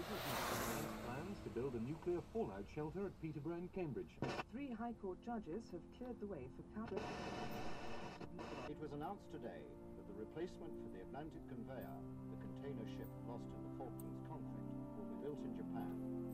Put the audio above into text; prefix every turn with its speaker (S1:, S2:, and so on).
S1: plans to build a nuclear fallout shelter at Peterborough and Cambridge.
S2: 3 High Court judges have cleared the way for Cabot.
S3: It was announced today that the replacement for the Atlantic Conveyor, the container ship lost in the Falklands conflict, will be built in Japan.